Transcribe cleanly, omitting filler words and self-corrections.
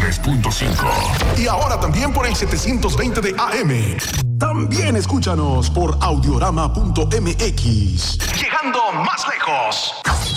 93.5. Y ahora también por el 720 de AM. También escúchanos por audiorama.mx. Llegando más lejos.